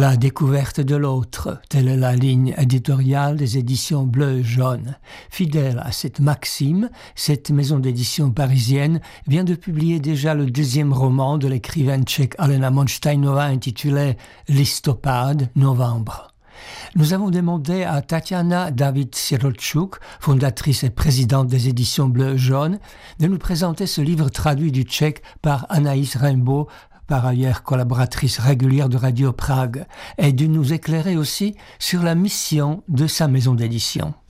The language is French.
La découverte de l'autre, telle est la ligne éditoriale des éditions Bleu et Jaune. Fidèle à cette maxime, cette maison d'édition parisienne vient de publier déjà le deuxième roman de l'écrivaine tchèque Alena Monštajnová intitulé Listopad, novembre. Nous avons demandé à Tatiana David-Sirotchuk, fondatrice et présidente des éditions Bleu et Jaune, de nous présenter ce livre traduit du tchèque par Anaïs Raimbault, par ailleurs collaboratrice régulière de Radio Prague, et de nous éclairer aussi sur la mission de sa maison d'édition.